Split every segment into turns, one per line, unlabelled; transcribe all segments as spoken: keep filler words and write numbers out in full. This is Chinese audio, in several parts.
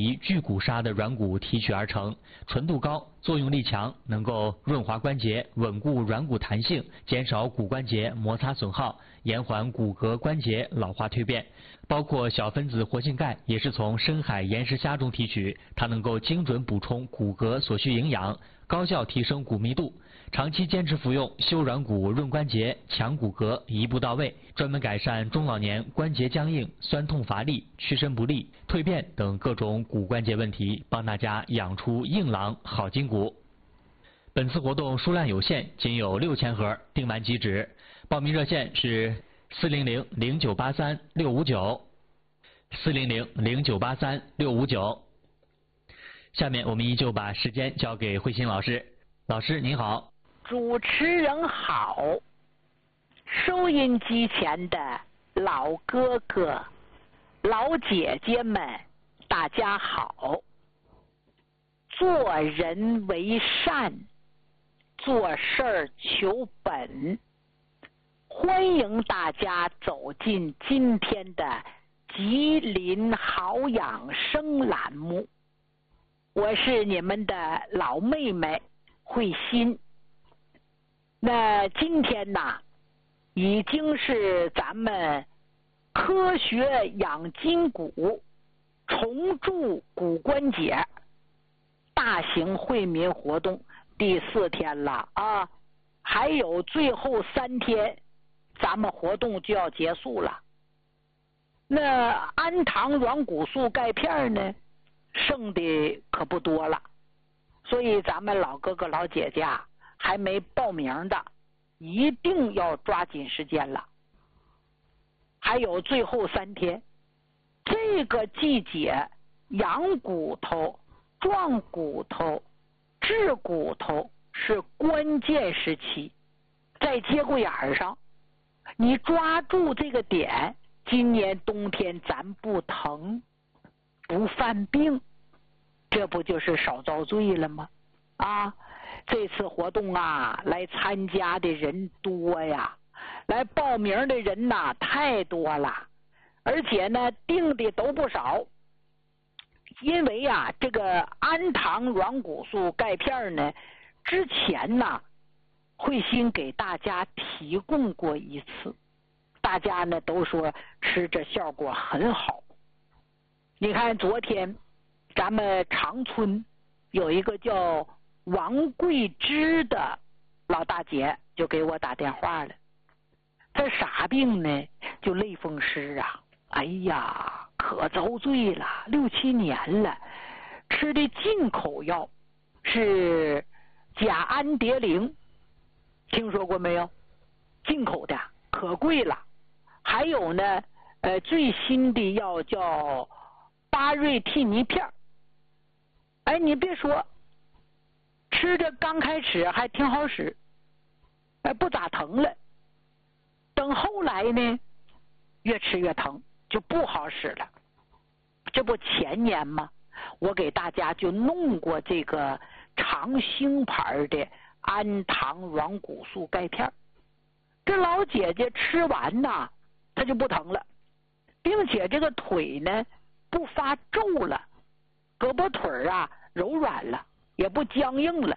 梨聚骨砂的软骨提取而成，纯度高，作用力强，能够润滑关节，稳固软骨弹性，减少骨关节摩擦损耗，延缓骨骼关节老化蜕变。包括小分子活性钙也是从深海岩石虾中提取，它能够精准补充骨骼所需营养，高效提升骨密度。长期坚持服用，修软骨、润关节、强骨骼，一步到位，专门改善中老年关节僵硬、酸痛乏力、屈伸不利、蜕变等各种骨关节问题，帮大家养出硬朗好筋骨。本次活动数量有限，仅有六千盒，订完即止。报名热线是四零零零九八三六五九，四零零零九八三六五九。下面我们依旧把时间交给慧欣老师。老师您好。
主持人好，收音机前的老哥哥、老姐姐们，大家好。做人为善，做事儿求本。欢迎大家走进今天的吉林好养生栏目，我是你们的老妹妹慧欣。那今天呢，已经是咱们科学养筋骨、重铸骨关节大型惠民活动第四天了啊，还有最后三天，咱们活动就要结束了。那氨糖软骨素钙片呢，剩的可不多了，所以咱们老哥哥老姐姐啊，还没报名的，一定要抓紧时间了。还有最后三天，这个季节养骨头、壮骨头、治骨头是关键时期，在节骨眼上，你抓住这个点，今年冬天咱不疼，不犯病，这不就是少遭罪了吗？啊！这次活动啊，来参加的人多呀，来报名的人呐、啊、太多了，而且呢订的都不少。因为啊，这个氨糖软骨素钙片呢，之前呢慧心给大家提供过一次，大家呢都说吃着效果很好。你看昨天咱们长春有一个叫王桂枝的老大姐就给我打电话了，她啥病呢？就类风湿啊，哎呀可遭罪了，六七年了，吃的进口药是甲氨蝶呤，听说过没有？进口的可贵了。还有呢呃最新的药叫巴瑞替尼片。哎，你别说，吃着刚开始还挺好使，哎，不咋疼了。等后来呢，越吃越疼，就不好使了。这不前年吗？我给大家就弄过这个长兴牌的氨糖软骨素钙片。这老姐姐吃完呐，她就不疼了，并且这个腿呢不发皱了，胳膊腿啊柔软了，也不僵硬了。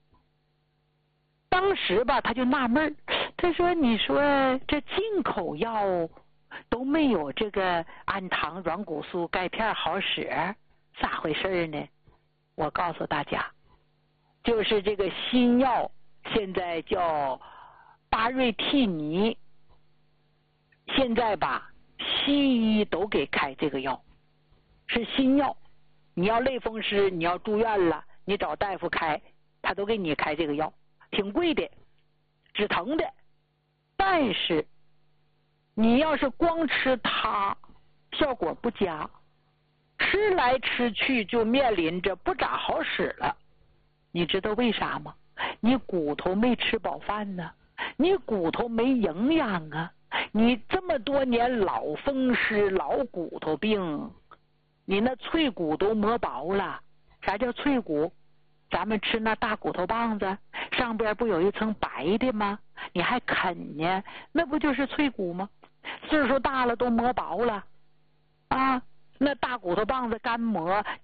当时吧，他就纳闷，他说：“你说这进口药都没有这个氨糖软骨素钙片好使，咋回事呢？”我告诉大家，就是这个新药现在叫巴瑞替尼，现在吧西医都给开这个药，是新药。你要类风湿，你要住院了，你找大夫开，他都给你开这个药，挺贵的，止疼的。但是你要是光吃它，效果不佳，吃来吃去就面临着不咋好使了。你知道为啥吗？你骨头没吃饱饭呢，你骨头没营养啊，你这么多年老风湿老骨头病，你那脆骨都磨薄了。啥叫脆骨？咱们吃那大骨头棒子上边不有一层白的吗？你还啃呢，那不就是脆骨吗？岁数大了都磨薄了啊，那大骨头棒子干磨